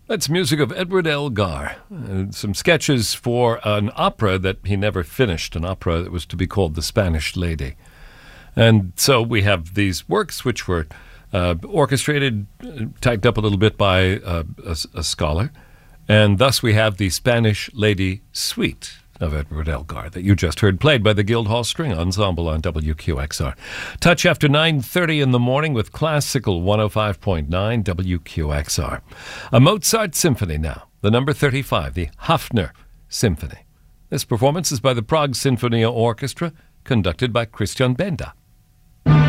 That's music of Edward Elgar. Some sketches for an opera that he never finished, an opera that was to be called The Spanish Lady. And so we have these works which were orchestrated, typed up a little bit by a scholar. And thus we have the Spanish Lady Suite of Edward Elgar that you just heard, played by the Guildhall String Ensemble on WQXR. Touch after 9:30 in the morning with Classical 105.9 WQXR. A Mozart Symphony now, the number 35, the Hafner Symphony. This performance is by the Prague Sinfonia Orchestra, conducted by Christian Benda.